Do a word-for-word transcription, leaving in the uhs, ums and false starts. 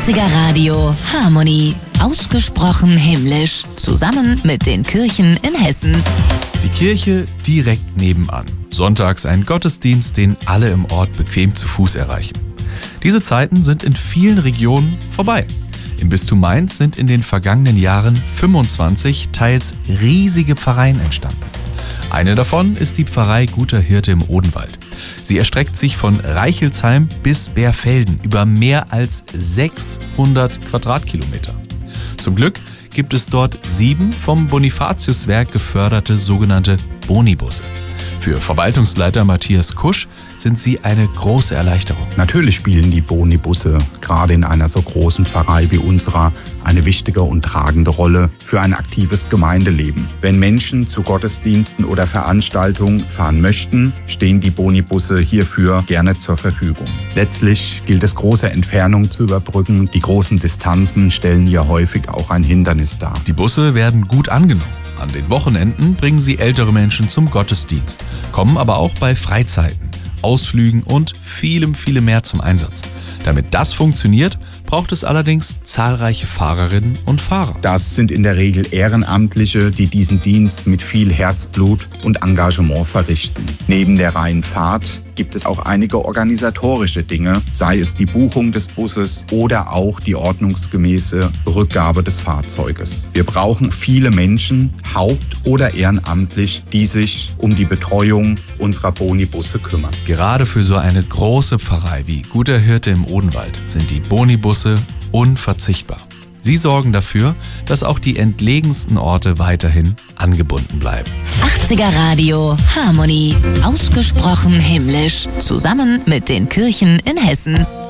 achtziger Radio Harmonie. Ausgesprochen himmlisch. Zusammen mit den Kirchen in Hessen. Die Kirche direkt nebenan. Sonntags ein Gottesdienst, den alle im Ort bequem zu Fuß erreichen. Diese Zeiten sind in vielen Regionen vorbei. Im Bistum Mainz sind in den vergangenen Jahren fünfundzwanzig teils riesige Pfarreien entstanden. Eine davon ist die Pfarrei Guter Hirte im Odenwald. Sie erstreckt sich von Reichelsheim bis Bärfelden über mehr als sechshundert Quadratkilometer. Zum Glück gibt es dort sieben vom Bonifatiuswerk geförderte sogenannte Bonibusse. Für Verwaltungsleiter Matthias Kusch sind sie eine große Erleichterung. Natürlich spielen die Bonibusse gerade in einer so großen Pfarrei wie unserer eine wichtige und tragende Rolle für ein aktives Gemeindeleben. Wenn Menschen zu Gottesdiensten oder Veranstaltungen fahren möchten, stehen die Bonibusse hierfür gerne zur Verfügung. Letztlich gilt es, große Entfernungen zu überbrücken. Die großen Distanzen stellen hier häufig auch ein Hindernis dar. Die Busse werden gut angenommen. An den Wochenenden bringen sie ältere Menschen zum Gottesdienst, kommen aber auch bei Freizeiten, Ausflügen und vielem, vielem mehr zum Einsatz. Damit das funktioniert, braucht es allerdings zahlreiche Fahrerinnen und Fahrer. Das sind in der Regel Ehrenamtliche, die diesen Dienst mit viel Herzblut und Engagement verrichten. Neben der reinen Fahrt gibt es auch einige organisatorische Dinge, sei es die Buchung des Busses oder auch die ordnungsgemäße Rückgabe des Fahrzeuges. Wir brauchen viele Menschen, haupt- oder ehrenamtlich, die sich um die Betreuung unserer Bonibusse kümmern. Gerade für so eine große Pfarrei wie Guter Hirte im Odenwald sind die Bonibusse unverzichtbar. Sie sorgen dafür, dass auch die entlegensten Orte weiterhin angebunden bleiben. achtziger Radio Harmonie. Ausgesprochen himmlisch. Zusammen mit den Kirchen in Hessen.